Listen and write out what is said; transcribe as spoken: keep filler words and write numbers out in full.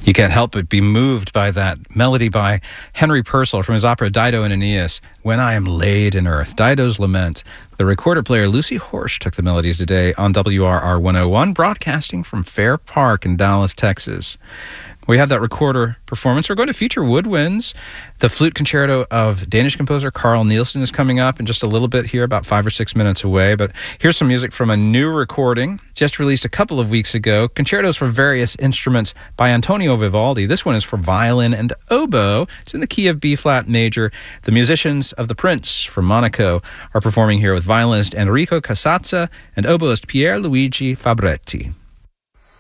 You can't help but be moved by that melody by Henry Purcell from his opera Dido and Aeneas, When I Am Laid in Earth, Dido's Lament. The recorder player Lucy Horsch took the melodies today on W R R one oh one, broadcasting from Fair Park in Dallas, Texas. We have that recorder performance. We're going to feature woodwinds. The flute concerto of Danish composer Carl Nielsen is coming up in just a little bit here, about five or six minutes away. But here's some music from a new recording just released a couple of weeks ago. Concertos for various instruments by Antonio Vivaldi. This one is for violin and oboe. It's in the key of B-flat major. The musicians of The Prince from Monaco are performing here with violinist Enrico Casazza and oboist Pierluigi Fabretti.